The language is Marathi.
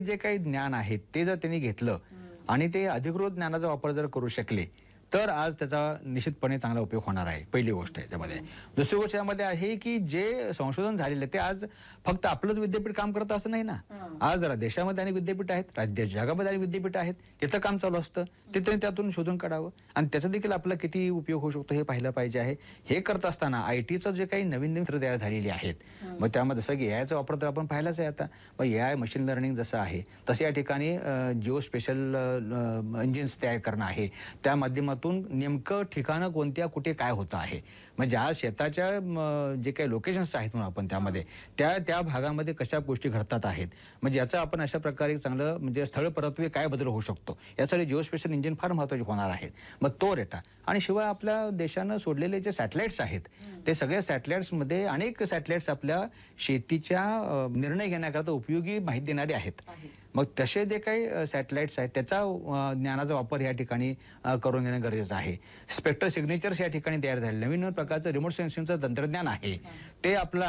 जे काही ज्ञान आहे ते जर त्यांनी घेतलं आणि ते अधिकृत ज्ञानाचा वापर जर करू शकले तर आज त्याचा निश्चितपणे चांगला उपयोग होणार आहे. पहिली गोष्ट आहे त्यामध्ये. दुसरी गोष्ट यामध्ये आहे की जे संशोधन झालेलं ते आज फक्त आपलंच विद्यापीठ काम करत असं नाही ना. आज जरा देशामध्ये अनेक विद्यापीठ आहेत, राज्य जगामध्ये अनेक विद्यापीठ आहेत, तिथं काम चालू असतं, ते त्यांनी त्यातून शोधून काढावं आणि त्याचा देखील आपला किती उपयोग होऊ शकतो हे पाहिलं पाहिजे आहे. हे करत असताना आयटीचं जे काही नवीन नवीन तंत्र तयार झालेली आहेत, मग त्यामध्ये जसं की एआयचा वापर तर आपण पाहिलाच आहे आता. मग एआय मशीन लर्निंग जसं आहे तसं या ठिकाणी जिओ स्पेशल इंजिन्स तयार करणं आहे. त्या माध्यमातून नेमकं ठिकाणं कोणत्या कुठे काय होतं आहे, म्हणजे आज शेताच्या जे काही लोकेशन्स आहेत म्हणून आपण त्यामध्ये त्या भागामध्ये कशा गोष्टी घडतात आहेत, म्हणजे याचा आपण अशा प्रकारे चांगलं म्हणजे स्थळ परत्वे काय बदल होऊ शकतो यासाठी जिओ स्पेशल इंजिन फार महत्त्वाचे होणार आहेत. मग तो डेटा आणि शिवाय आपल्या देशानं सोडलेले जे सॅटेलाइट्स आहेत ते सगळ्या सॅटेलाइट्समध्ये अनेक सॅटेलाइट्स आपल्या शेतीच्या निर्णय घेण्याकरता उपयोगी माहिती देणारे आहेत. मग तसे जे काही सॅटेलाइट्स आहेत त्याचा ज्ञानाचा वापर या ठिकाणी करून घेणं गरजेचं आहे. स्पेक्ट्रल सिग्नेचर्स या ठिकाणी तयार झाले, नवीन प्रकारचं रिमोट सेन्सिंगचं तंत्रज्ञान आहे ते आपलं